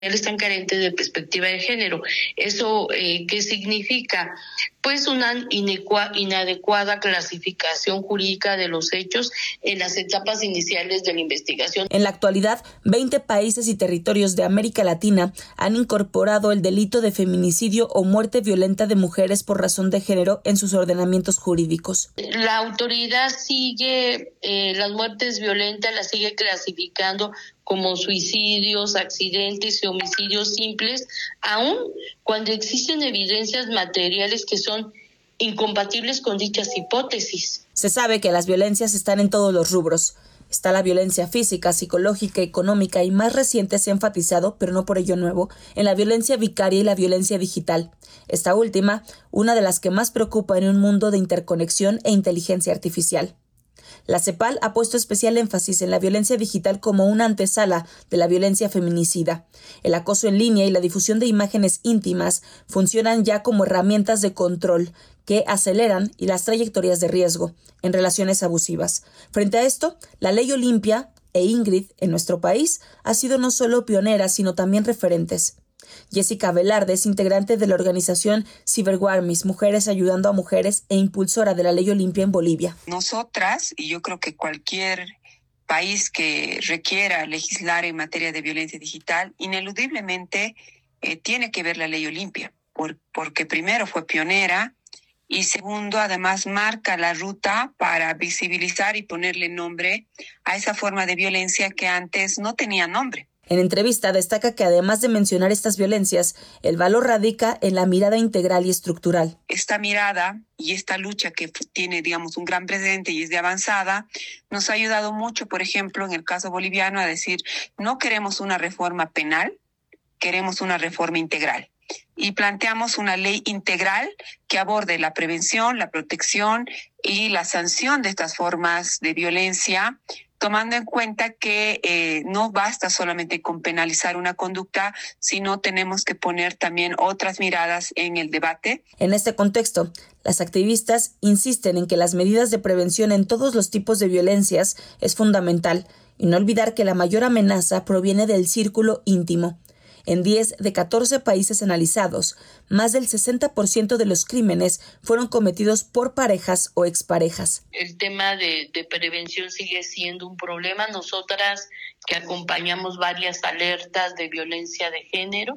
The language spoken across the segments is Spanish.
están carentes de perspectiva de género. ¿Eso qué significa? Pues una inadecuada clasificación jurídica de los hechos en las etapas iniciales de la investigación. En la actualidad, 20 países y territorios de América Latina han incorporado el delito de feminicidio o muerte violenta de mujeres por razón de género en sus ordenamientos jurídicos. La autoridad sigue las muertes violentas, las sigue clasificando como suicidios, accidentes y homicidios simples, aun cuando existen evidencias materiales que son incompatibles con dichas hipótesis. Se sabe que las violencias están en todos los rubros. Está la violencia física, psicológica, económica y más reciente se ha enfatizado, pero no por ello nuevo, en la violencia vicaria y la violencia digital. Esta última, una de las que más preocupa en un mundo de interconexión e inteligencia artificial. La CEPAL ha puesto especial énfasis en la violencia digital como una antesala de la violencia feminicida. El acoso en línea y la difusión de imágenes íntimas funcionan ya como herramientas de control que aceleran las trayectorias de riesgo en relaciones abusivas. Frente a esto, la Ley Olimpia e Ingrid en nuestro país ha sido no solo pionera, sino también referentes. Jessica Velarde es integrante de la organización Cyberwarmis, Mujeres Ayudando a Mujeres e impulsora de la Ley Olimpia en Bolivia. Nosotras, y yo creo que cualquier país que requiera legislar en materia de violencia digital, ineludiblemente tiene que ver la Ley Olimpia, porque primero fue pionera y segundo, además marca la ruta para visibilizar y ponerle nombre a esa forma de violencia que antes no tenía nombre. En entrevista destaca que además de mencionar estas violencias, el valor radica en la mirada integral y estructural. Esta mirada y esta lucha que tiene, digamos, un gran presente y es de avanzada, nos ha ayudado mucho, por ejemplo, en el caso boliviano, a decir, no queremos una reforma penal, queremos una reforma integral. Y planteamos una ley integral que aborde la prevención, la protección y la sanción de estas formas de violencia, tomando en cuenta que no basta solamente con penalizar una conducta, sino tenemos que poner también otras miradas en el debate. En este contexto, las activistas insisten en que las medidas de prevención en todos los tipos de violencias es fundamental y no olvidar que la mayor amenaza proviene del círculo íntimo. En 10 de 14 países analizados, más del 60% de los crímenes fueron cometidos por parejas o exparejas. El tema de prevención sigue siendo un problema. Nosotras que acompañamos varias alertas de violencia de género,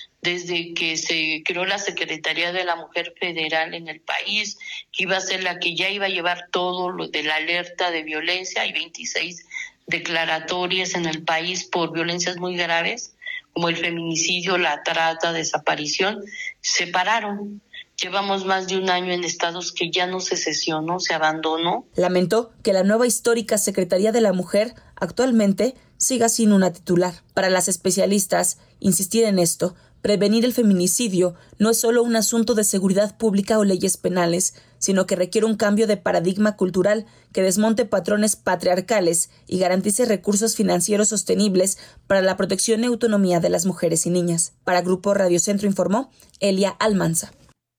desde que se creó la Secretaría de la Mujer Federal en el país, que iba a ser la que ya iba a llevar todo lo de la alerta de violencia, hay 26 declaratorias en el país por violencias muy graves, como el feminicidio, la trata, desaparición, se pararon. Llevamos más de un año en estados que ya no se sesionó, se abandonó. Lamentó que la nueva histórica Secretaría de la Mujer actualmente siga sin una titular. Para las especialistas, insistir en esto, prevenir el feminicidio no es solo un asunto de seguridad pública o leyes penales, sino que requiere un cambio de paradigma cultural que desmonte patrones patriarcales y garantice recursos financieros sostenibles para la protección y autonomía de las mujeres y niñas. Para Grupo Radio Centro informó Elia Almanza.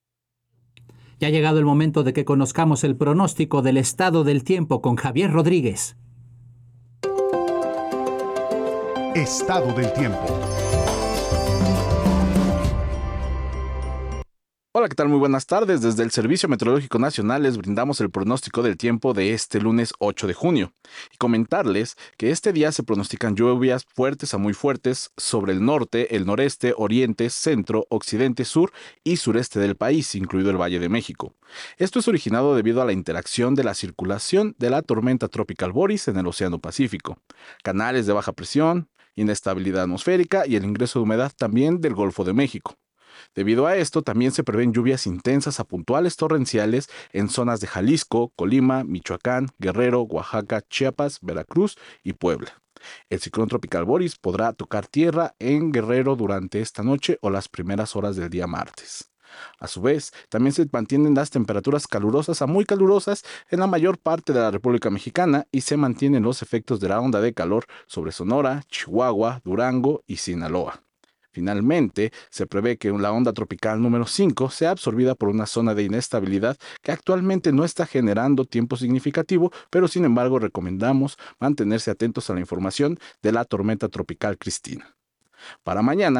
Ya ha llegado el momento de que conozcamos el pronóstico del estado del tiempo con Javier Rodríguez. Estado del tiempo. Hola, ¿qué tal? Muy buenas tardes. Desde el Servicio Meteorológico Nacional les brindamos el pronóstico del tiempo de este lunes 8 de junio. Y comentarles que este día se pronostican lluvias fuertes a muy fuertes sobre el norte, el noreste, oriente, centro, occidente, sur y sureste del país, incluido el Valle de México. Esto es originado debido a la interacción de la circulación de la tormenta tropical Boris en el Océano Pacífico, canales de baja presión, inestabilidad atmosférica y el ingreso de humedad también del Golfo de México. Debido a esto, también se prevén lluvias intensas a puntuales torrenciales en zonas de Jalisco, Colima, Michoacán, Guerrero, Oaxaca, Chiapas, Veracruz y Puebla. El ciclón tropical Boris podrá tocar tierra en Guerrero durante esta noche o las primeras horas del día martes. A su vez, también se mantienen las temperaturas calurosas a muy calurosas en la mayor parte de la República Mexicana y se mantienen los efectos de la onda de calor sobre Sonora, Chihuahua, Durango y Sinaloa. Finalmente, se prevé que la onda tropical número 5 sea absorbida por una zona de inestabilidad que actualmente no está generando tiempo significativo, pero sin embargo recomendamos mantenerse atentos a la información de la tormenta tropical Cristina. Para mañana